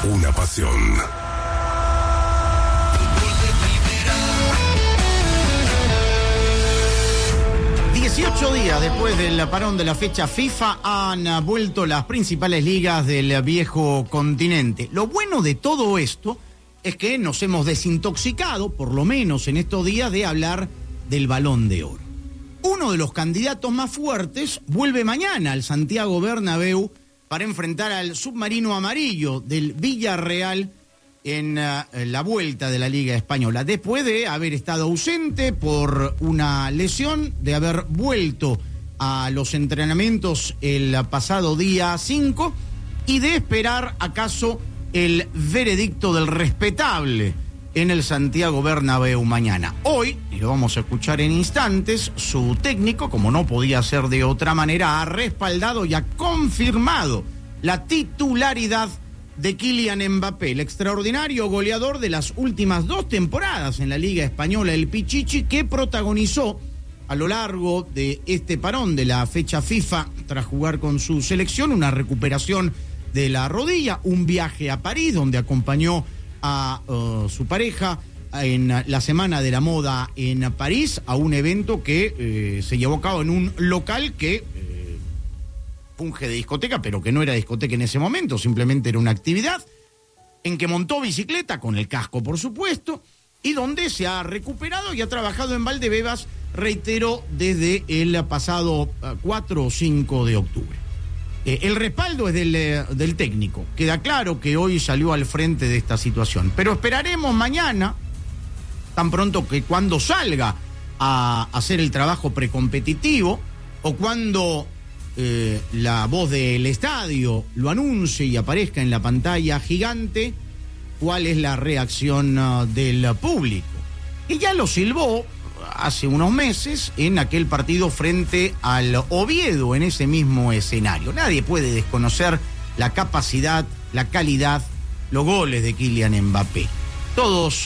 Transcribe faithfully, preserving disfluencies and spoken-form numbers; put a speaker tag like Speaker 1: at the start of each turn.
Speaker 1: una pasión.
Speaker 2: dieciocho días después del parón de la fecha FIFA han vuelto las principales ligas del viejo continente. Lo bueno de todo esto es que nos hemos desintoxicado, por lo menos en estos días, de hablar del Balón de Oro. Uno de los candidatos más fuertes vuelve mañana al Santiago Bernabéu para enfrentar al submarino amarillo del Villarreal en uh, la vuelta de la Liga Española, después de haber estado ausente por una lesión, de haber vuelto a los entrenamientos el pasado día cinco y de esperar acaso el veredicto del respetable en el Santiago Bernabéu mañana. Hoy, y lo vamos a escuchar en instantes, su técnico, como no podía ser de otra manera, ha respaldado y ha confirmado la titularidad de Kylian Mbappé, el extraordinario goleador de las últimas dos temporadas en la Liga Española, el Pichichi, que protagonizó a lo largo de este parón de la fecha FIFA, tras jugar con su selección, una recuperación de la rodilla, un viaje a París, donde acompañó a uh, su pareja en la Semana de la Moda en París, a un evento que eh, se llevó a cabo en un local que eh, funge de discoteca, pero que no era discoteca en ese momento, simplemente era una actividad en que montó bicicleta, con el casco por supuesto, y donde se ha recuperado y ha trabajado en Valdebebas, reitero, desde el pasado uh, cuatro o cinco de octubre. Eh, el respaldo es del, eh, del técnico. Queda claro que hoy salió al frente de esta situación. Pero esperaremos mañana, tan pronto que cuando salga a hacer el trabajo precompetitivo, o cuando eh, la voz del estadio lo anuncie y aparezca en la pantalla gigante, cuál es la reacción uh, del público. Y ya lo silbó hace unos meses en aquel partido frente al Oviedo, en ese mismo escenario. Nadie puede desconocer la capacidad, la calidad, los goles de Kylian Mbappé. Todos